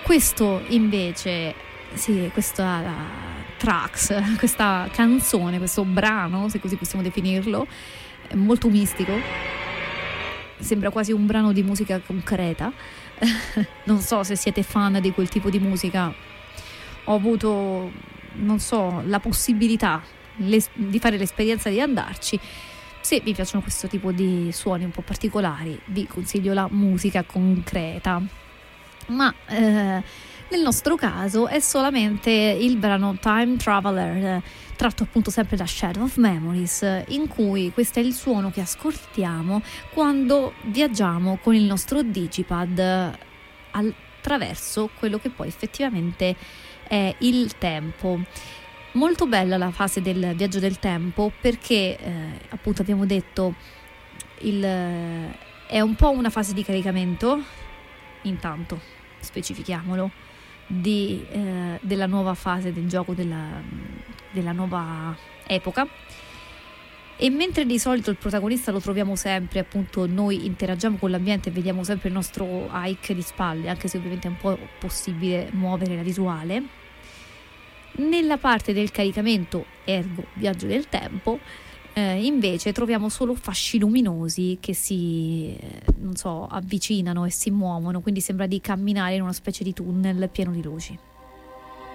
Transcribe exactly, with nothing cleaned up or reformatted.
Questo invece, sì, questa tracks, questa canzone, questo brano, se così possiamo definirlo, è molto mistico, sembra quasi un brano di musica concreta. Non so se siete fan di quel tipo di musica. Ho avuto, non so, la possibilità di fare l'esperienza di andarci. Se vi piacciono questo tipo di suoni un po' particolari, vi consiglio la musica concreta. Ma eh, nel nostro caso è solamente il brano Time Traveler, tratto appunto sempre da Shadow of Memories, in cui questo è il suono che ascoltiamo quando viaggiamo con il nostro digipad attraverso quello che poi effettivamente è il tempo. Molto bella la fase del viaggio del tempo, perché eh, appunto abbiamo detto il, è un po' una fase di caricamento, intanto specifichiamolo, di, eh, della nuova fase del gioco, della, della nuova epoca. E mentre di solito il protagonista lo troviamo sempre, appunto noi interagiamo con l'ambiente e vediamo sempre il nostro Ike di spalle, anche se ovviamente è un po' possibile muovere la visuale, nella parte del caricamento, ergo viaggio del tempo, eh, invece troviamo solo fasci luminosi che si, eh, non so, avvicinano e si muovono, quindi sembra di camminare in una specie di tunnel pieno di luci.